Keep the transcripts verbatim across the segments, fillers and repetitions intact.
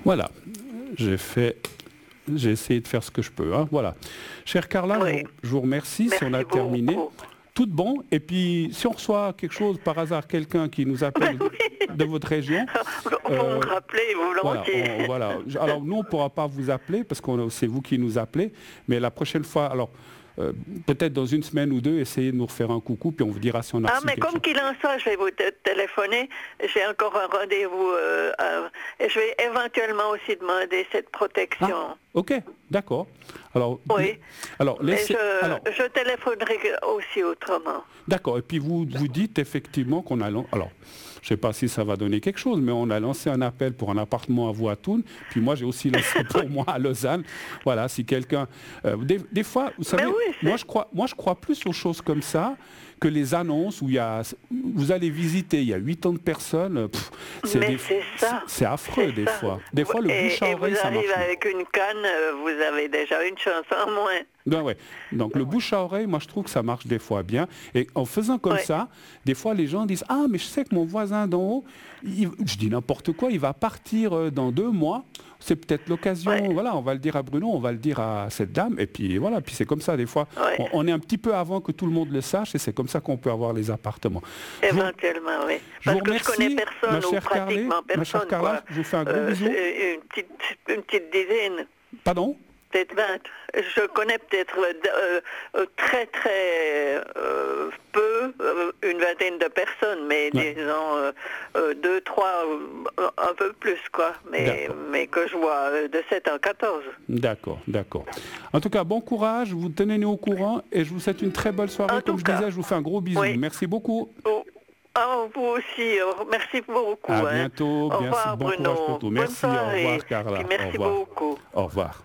Voilà, j'ai fait, j'ai essayé de faire ce que je peux. Hein. Voilà. Chère Carla, Oui. je, vous, je vous remercie. Merci Si on a beaucoup. terminé, tout de bon. Et puis, si on reçoit quelque chose, par hasard, quelqu'un qui nous appelle Ben oui. de votre région... Vous euh, me rappelez volontiers. Voilà, on, voilà. Alors, nous, on ne pourra pas vous appeler parce que c'est vous qui nous appelez. Mais la prochaine fois... alors. Euh, peut-être dans une semaine ou deux, essayez de nous refaire un coucou, puis on vous dira si on a Ah, reçu mais quelque comme chose. qu'il en soit, je vais vous t- téléphoner. J'ai encore un rendez-vous. Euh, à- et je vais éventuellement aussi demander cette protection. Ah, ok, d'accord. Alors, Oui. alors, Mais laissez, je, alors, je téléphonerai aussi autrement. d'accord. Et puis vous vous dites effectivement qu'on a... lan- Alors, je ne sais pas si ça va donner quelque chose, mais on a lancé un appel pour un appartement à Voitoun. Puis moi, j'ai aussi lancé pour moi à Lausanne. Voilà, si quelqu'un... euh, des, des fois, vous savez, oui, moi, je crois, moi, je crois plus aux choses comme ça que les annonces où il y a... Vous allez visiter, il y a huit ans de personnes. Pff, c'est Mais des- c'est ça. C'est affreux, C'est des ça. fois. Des fois, le et, bouche à et oreille, vous ça marche arrivez mieux. avec une canne, euh, vous avez déjà une chance en moins. Ben ouais. Donc le bouche à oreille, moi je trouve que ça marche des fois bien. Et en faisant comme Ouais. ça, des fois les gens disent ah mais je sais que mon voisin d'en haut, il- je dis n'importe quoi, il va partir euh, dans deux mois. C'est peut-être l'occasion. Ouais. Voilà, on va le dire à Bruno, on va le dire à cette dame. Et puis voilà, puis c'est comme ça des fois. Ouais. On, on est un petit peu avant que tout le monde le sache et c'est comme ça qu'on peut avoir les appartements. Je vous- Éventuellement, oui. je Parce vous que je connais remercie, personne ma ou chère Carlée, pratiquement ma chère personne. Carla, quoi. je vous fais un gros Euh, bisou. c'est une petite, une petite dizaine, Pardon? peut-être vingt. Je connais peut-être euh, euh, très très euh, peu, euh, une vingtaine de personnes, mais Ouais. disons euh, euh, deux, trois, euh, un peu plus, quoi. Mais, D'accord. mais que je vois euh, de sept à quatorze. D'accord, d'accord. En tout cas, bon courage, vous tenez-nous au courant et je vous souhaite une très bonne soirée. En Comme tout je cas, disais, je vous fais un gros bisou. oui. Merci beaucoup. Oh. Ah, vous aussi. euh, Merci beaucoup. À hein. bientôt. Au Merci. revoir, Bon Bruno. courage pour tout. Bonne Merci. Au soirée. revoir, Carla. Puis merci Au revoir. beaucoup. Au revoir.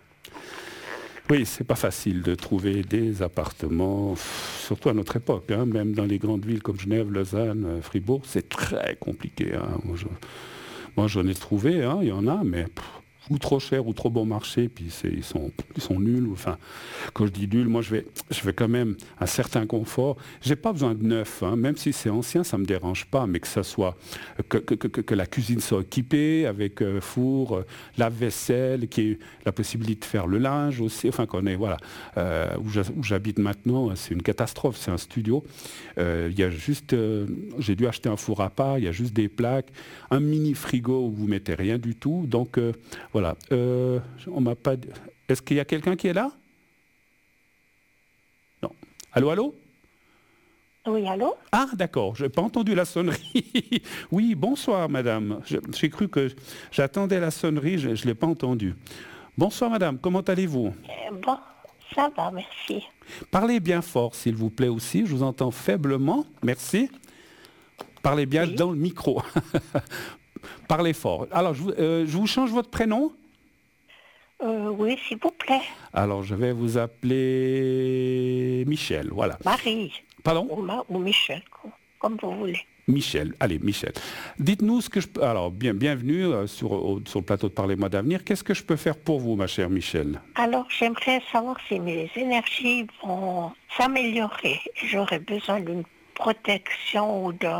Oui, c'est pas facile de trouver des appartements, surtout à notre époque, hein, même dans les grandes villes comme Genève, Lausanne, Fribourg, c'est très compliqué. Hein. Moi, je, moi, j'en ai trouvé, hein, il y en a, mais pff, ou trop cher ou trop bon marché, puis c'est, ils, sont, ils sont nuls. Enfin, quand je dis nul, moi, je vais, je vais quand même un certain confort. J'ai pas besoin de neuf, hein, même si c'est ancien, ça me dérange pas, mais que ça soit que, que, que, que la cuisine soit équipée avec euh, four, euh, lave-vaisselle, qui ait la possibilité de faire le linge aussi. Enfin, qu'on est voilà, euh, où, j'ha- où j'habite maintenant, c'est une catastrophe. C'est un studio. Euh, Il y a juste, euh, j'ai dû acheter un four à part. Il y a juste des plaques, un mini frigo où vous mettez rien du tout. Donc euh, voilà. Euh, on m'a pas. dit- Est-ce qu'il y a quelqu'un qui est là? Non. Allô, allô? Oui, allô? Ah, d'accord, je n'ai pas entendu la sonnerie. Oui, bonsoir, madame. Je- J'ai cru que j'attendais la sonnerie, je ne l'ai pas entendue. Bonsoir, madame, comment allez-vous? Euh, Bon, ça va, merci. Parlez bien fort, s'il vous plaît, aussi. Je vous entends faiblement. Merci. Parlez bien Oui. dans le micro. Parlez fort. Alors, je vous, euh, je vous change votre prénom? Euh, oui, s'il vous plaît. Alors, je vais vous appeler Michel, voilà. Marie Pardon? ou, Ma- ou Michel, co- comme vous voulez. Michel, allez, Michel. Dites-nous ce que je peux... Alors, bien, bienvenue euh, sur, au- sur le plateau de Parlez-moi d'avenir. Qu'est-ce que je peux faire pour vous, ma chère Michel? Alors, j'aimerais savoir si mes énergies vont s'améliorer. J'aurais besoin d'une protection ou d'un